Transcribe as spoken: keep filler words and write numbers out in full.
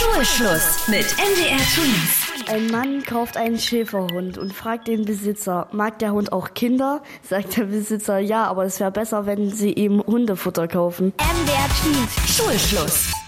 Schulschluss mit M D R Twins. Ein Mann kauft einen Schäferhund und fragt den Besitzer, mag der Hund auch Kinder? Sagt der Besitzer, ja, aber es wäre besser, wenn sie ihm Hundefutter kaufen. M D R Twins. Schulschluss.